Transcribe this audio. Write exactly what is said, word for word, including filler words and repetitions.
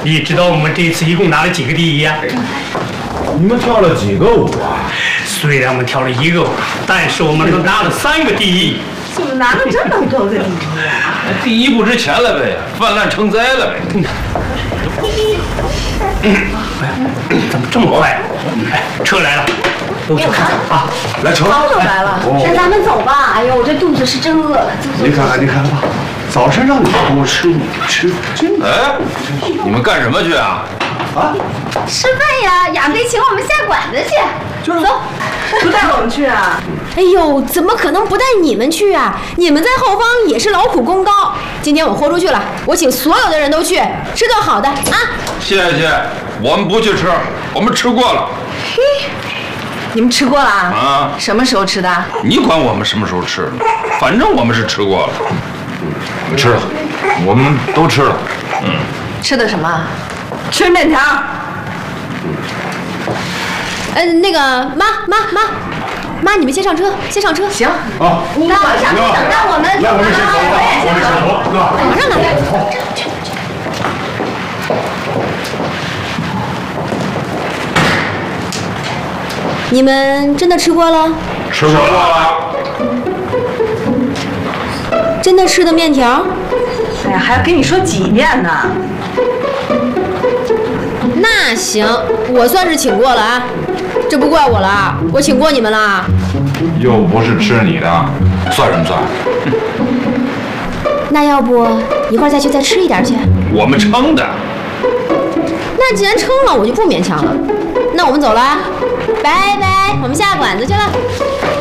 你知道我们这次一共拿了几个第一呀？ 你们跳了几个舞啊？ 虽然我们跳了一个舞，但是我们都拿了三个第一。 怎么拿了这么多个第一啊？ 第一不值钱了呗，泛滥成灾了呗。 怎么这么快？哎，车来了，都去看啊！ 来，车车来了， 那咱们走吧。哎呦，我这肚子是真饿了。 你看看，你看看吧，早晨让你多吃，你吃真的。 哎，你们干什么去啊？ 啊？ 吃饭呀，雅飞请我们下馆子去。 就是走， 不带我们去啊？ 哎呦，怎么可能不带你们去啊？你们在后方也是劳苦功高。今天我豁出去了，我请所有的人都去吃顿好的啊！ 谢谢，我们不去吃，我们吃过了。 嘿，你们吃过了啊？ 啊？ 什么时候吃的？ 你管我们什么时候吃的？反正我们是吃过了。 我们吃了，我们都吃了。 嗯， 吃的什么？吃面条。 嗯、呃，那个妈妈妈妈，你们先上车，先上车。 行。 啊， 你上车等着我们。 那我们先走，我们先走，哥。 马上来。你们真的吃过了？ 吃过了。 真的吃的面条？ 哎呀，还要跟你说几遍呢？ 那行，我算是请过了啊，这不怪我了，我请过你们了。 又不是吃你的，算什么算？ 那要不一会儿再去再吃一点去？ 我们撑的。 那既然撑了，我就不勉强了。那我们走了，拜拜，我们下馆子去了。